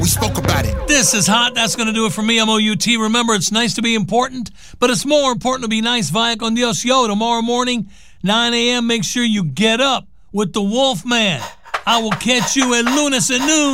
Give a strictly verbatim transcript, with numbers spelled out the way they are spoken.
We spoke about it. This is hot. That's going to do it for me. I'm O U T. Remember, it's nice to be important, but it's more important to be nice. Vaya con Dios. Yo, tomorrow morning, nine a.m., make sure you get up with the Wolf Man. I will catch you at Lunes at noon.